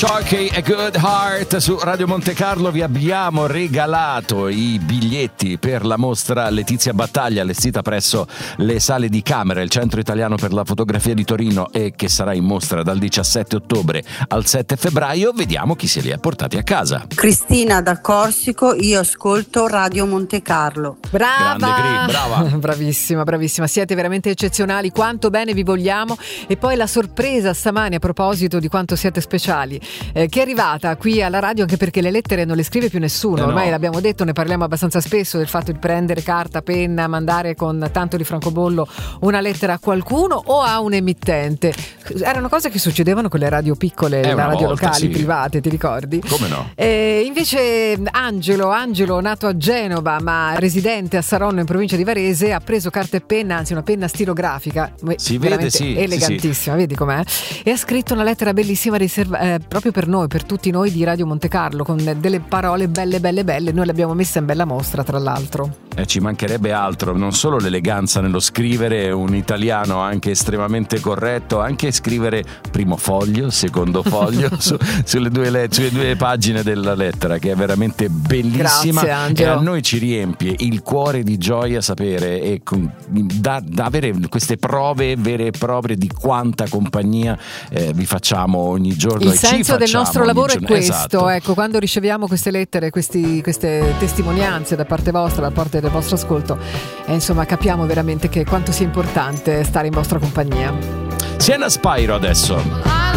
Sharky A Good Heart su Radio Monte Carlo. Vi abbiamo regalato i biglietti per la mostra Letizia Battaglia, allestita presso le sale di Camera, il Centro Italiano per la Fotografia di Torino, e che sarà in mostra dal 17 ottobre al 7 febbraio. Vediamo chi se li ha portati a casa. Cristina da Corsico, io ascolto Radio Monte Carlo. Brava! Grande brava! Bravissima, bravissima, siete veramente eccezionali, quanto bene vi vogliamo. E poi la sorpresa stamani a proposito di quanto siete speciali, che è arrivata qui alla radio, anche perché le lettere non le scrive più nessuno, ormai no. L'abbiamo detto, ne parliamo abbastanza spesso del fatto di prendere carta, penna, mandare con tanto di francobollo una lettera a qualcuno o a un emittente. Erano cose che succedevano con le radio piccole, le radio volta, locali, sì. private, ti ricordi? Come no? Invece Angelo, nato a Genova ma residente a Saronno in provincia di Varese, ha preso carta e penna, anzi una penna stilografica, si vede, sì, elegantissima, vedi com'è, e ha scritto una lettera bellissima proprio per noi, per tutti noi di Radio Monte Carlo, con delle parole belle, noi l'abbiamo messa in bella mostra, tra l'altro. Ci mancherebbe altro, non solo l'eleganza nello scrivere, un italiano anche estremamente corretto, anche scrivere primo foglio, secondo foglio sulle due pagine della lettera, che è veramente bellissima. Grazie, Angelo. E a noi ci riempie il cuore di gioia sapere e da avere queste prove vere e proprie di quanta compagnia vi facciamo ogni giorno. Il senso del nostro lavoro è questo, esatto. Ecco, quando riceviamo queste lettere, queste testimonianze da parte vostra, da parte del vostro ascolto, insomma capiamo veramente che quanto sia importante stare in vostra compagnia. Siena Spyro adesso.